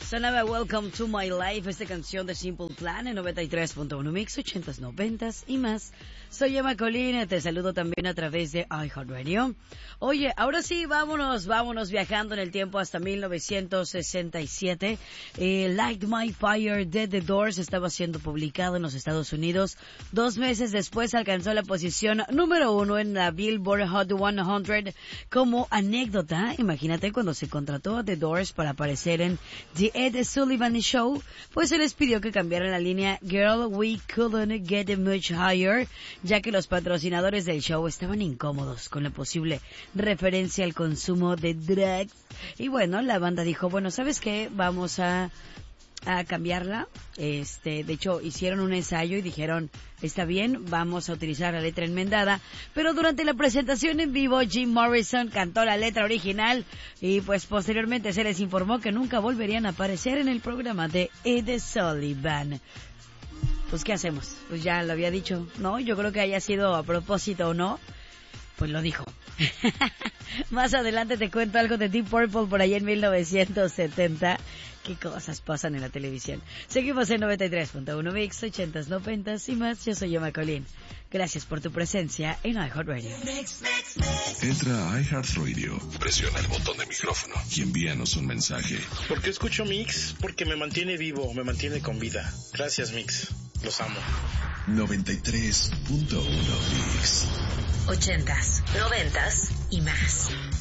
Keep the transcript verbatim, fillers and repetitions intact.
Sonaba Welcome to My Life, esta canción de Simple Plan en noventa y tres punto uno Mix, ochentas, noventas y más. Soy Emma Colina, te saludo también a través de iHeartRadio. Oye, ahora sí, vámonos, vámonos viajando en el tiempo hasta mil novecientos sesenta y siete. Eh, Light My Fire de The Doors estaba siendo publicado en los Estados Unidos. Dos meses después alcanzó la posición número uno en la Billboard Hot cien. Como anécdota, imagínate cuando se contrató a The Doors para aparecer en The Ed Sullivan Show, pues se les pidió que cambiaran la línea Girl, We Couldn't Get Much Higher, ya que los patrocinadores del show estaban incómodos con la posible referencia al consumo de drugs. Y bueno, la banda dijo, bueno, ¿sabes qué? Vamos a a cambiarla. Este, de hecho, hicieron un ensayo y dijeron, está bien, vamos a utilizar la letra enmendada. Pero durante la presentación en vivo, Jim Morrison cantó la letra original y pues posteriormente se les informó que nunca volverían a aparecer en el programa de Ed Sullivan. Pues, ¿qué hacemos? Pues ya lo había dicho, ¿no? Yo creo que haya sido a propósito o no, pues lo dijo. Más adelante te cuento algo de Deep Purple por ahí en mil novecientos setenta. Qué cosas pasan en la televisión. Seguimos en noventa y tres punto uno Mix, ochentas, noventas y más. Yo soy Emma Colín. Gracias por tu presencia en iHeartRadio. Entra a iHeartRadio, presiona el botón de micrófono y envíanos un mensaje. ¿Por qué escucho Mix? Porque me mantiene vivo, me mantiene con vida. Gracias, Mix. Los amo. noventa y tres punto uno Mix. Ochentas, noventas y más.